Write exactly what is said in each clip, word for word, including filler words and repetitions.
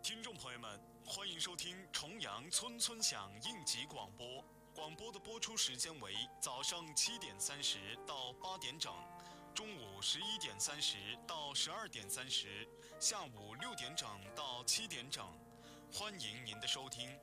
听众朋友们，欢迎收听重阳村村响应急广播。广播的播出时间为早上七点三十到八点整，中午十一点三十到十二点三十，下午六点整到七点整。欢迎您的收听。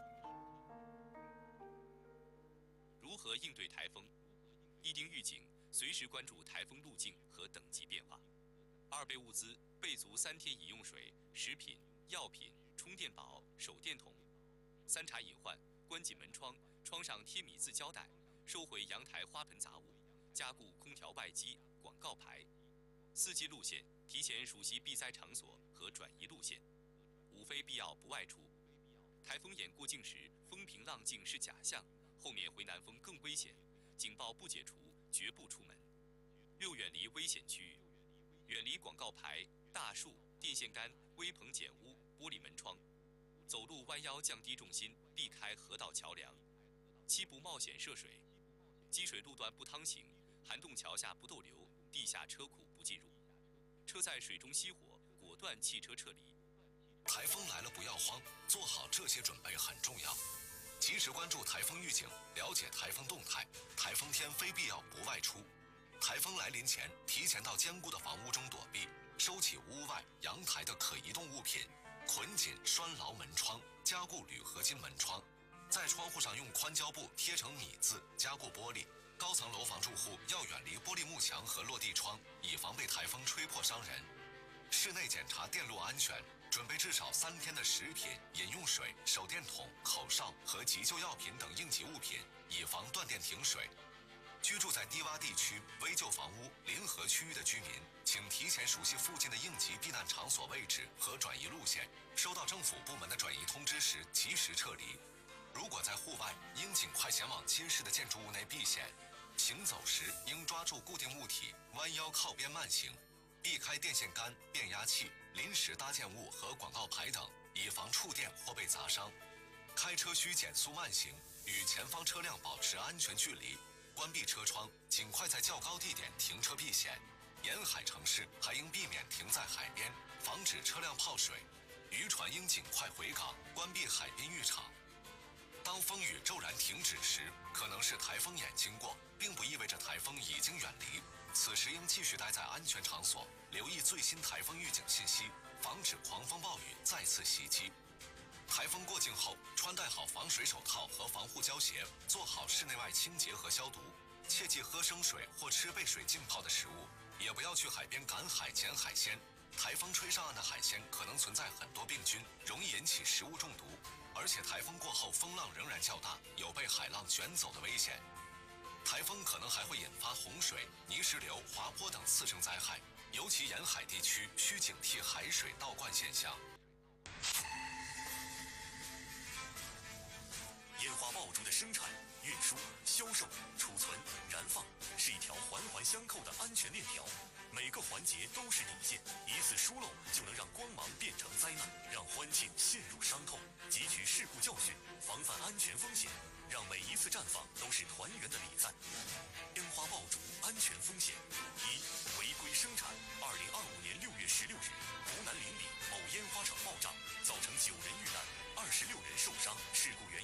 如何应对台风？一丁预警，随时关注台风路径和等级变化。二备物资备足三天饮用水、食品、药品、充电宝、手电筒。三查隐患，关紧门窗，窗上贴米字胶带，收回阳台花盆杂物，加固空调外机、广告牌。四季路线，提前熟悉避灾场所和转移路线。五非必要不外出。台风眼过境时，风平浪静是假象，后面回南风更危险，警报不解除，绝不出门。六远离危险区域，远离广告牌、大树、电线杆、危棚简屋、玻璃门窗。走路弯腰降低重心，避开河道桥梁。七不冒险涉水，积水路段不趟行，涵洞桥下不逗留，地下车库不进入。车在水中熄火，果断汽车撤离。 台风来了不要慌，做好这些准备很重要。及时关注台风预警，了解台风动态。台风天非必要不外出。台风来临前，提前到坚固的房屋中躲避，收起屋外、阳台的可移动物品，捆紧拴牢门窗，加固铝合金门窗。在窗户上用宽胶布贴成米字，加固玻璃。高层楼房住户要远离玻璃幕墙和落地窗，以防被台风吹破伤人。室内检查电路安全，准备至少三天的食品、饮用水、手电筒、口哨和急救药品等应急物品，以防断电停水。居住在低洼地区、危旧房屋、临河区域的居民，请提前熟悉附近的应急避难场所位置和转移路线，收到政府部门的转移通知时及时撤离。如果在户外，应尽快前往结实的建筑物内避险。行走时应抓住固定物体，弯腰靠边慢行，避开电线杆、变压器、临时搭建物和广告牌等，以防触电或被砸伤。开车需减速慢行，与前方车辆保持安全距离。关闭车窗，尽快在较高地点停车避险。沿海城市还应避免停在海边，防止车辆泡水。渔船应尽快回港，关闭海滨浴场。当风雨骤然停止时，可能是台风眼经过，并不意味着台风已经远离。此时应继续待在安全场所，留意最新台风预警信息，防止狂风暴雨再次袭击。台风过境后，穿戴好防水手套和防护胶鞋，做好室内外清洁和消毒。切忌喝生水或吃被水浸泡的食物，也不要去海边赶海捡海鲜。台风吹上岸的海鲜可能存在很多病菌，容易引起食物中毒。而且台风过后风浪仍然较大，有被海浪卷走的危险。台风可能还会引发洪水、泥石流、滑坡等次生灾害，尤其沿海地区需警惕海水倒灌现象。 烟花爆竹的生产、运输、销售、储存、燃放是一条环环相扣的安全链条，每个环节都是底线，一次疏漏就能让光芒变成灾难，让欢庆陷入伤痛。汲取事故教训，防范安全风险，让每一次绽放都是团圆的礼赞。烟花爆竹安全风险：一、违规生产。二零二五年六月十六日，湖南临澧某烟花厂爆炸，造成九人遇难，二十六人受伤。事故原因。